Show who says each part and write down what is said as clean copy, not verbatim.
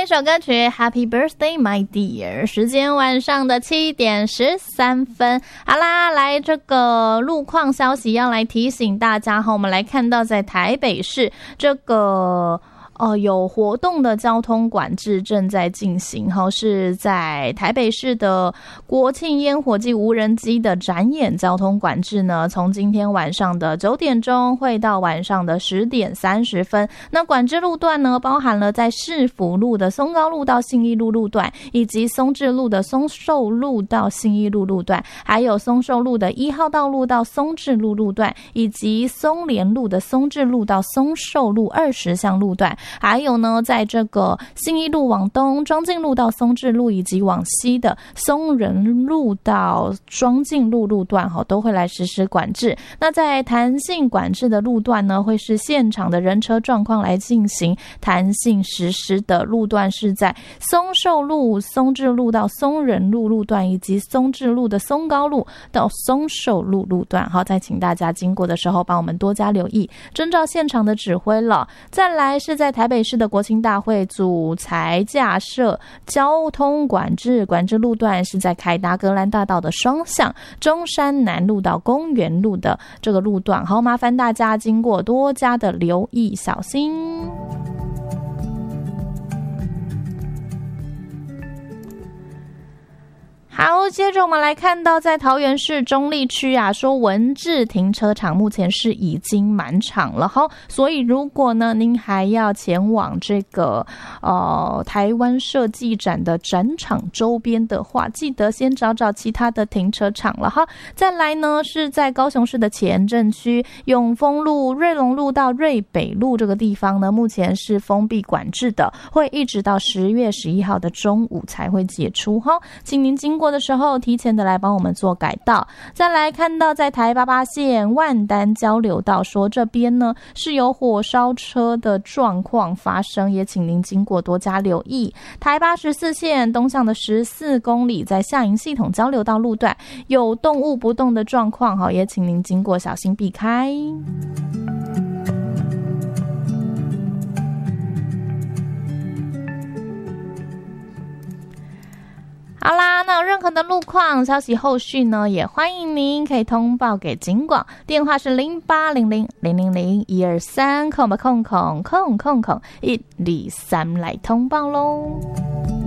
Speaker 1: 首歌曲 Happy Birthday My Dear， 时间晚上的7点13分。好啦，来这个路况消息要来提醒大家哈，我们来看到在台北市这个有活动的交通管制正在进行哈，是在台北市的国庆烟火季无人机的展演交通管制呢，从今天晚上的9点钟会到晚上的10点30分。那管制路段呢，包含了在市府路的松高路到信义路路段，以及松智路的松寿路到信义路路段，还有松寿路的1号道路到松智路路段，以及松联路的松智路到松寿路20巷路段。还有呢，在这个信义路往东庄敬路到松智路，以及往西的松仁路到庄敬路路段都会来实施管制。那在弹性管制的路段呢，会是现场的人车状况来进行弹性实施的路段，是在松寿路、松智路到松仁路路段，以及松智路的松高路到松寿路路段。好，再请大家经过的时候帮我们多加留意，遵照现场的指挥了。再来是在台北市的国庆大会主材架设交通管制路段，是在凯达格兰大道的双向中山南路到公园路的这个路段。好，麻烦大家经过多加的留意小心。好，接着我们来看到在桃园市中坜区啊，说文治停车场目前是已经满场了哈，所以如果呢您还要前往这个台湾设计展的展场周边的话，记得先找找其他的停车场了哈。再来呢是在高雄市的前镇区永丰路、瑞隆路到瑞北路这个地方呢，目前是封闭管制的，会一直到10月11号的中午才会解除哈，请您经过的时候提前的来帮我们做改道。再来看到在台88线万丹交流道，说这边呢是有火烧车的状况发生，也请您经过多加留意。台84线东向的14公里在下营系统交流道路段有动物不动的状况，也请您经过小心避开。好啦，那有任何的路况消息后续呢，也欢迎您可以通报给警广，电话是0800000123，空123来通报咯。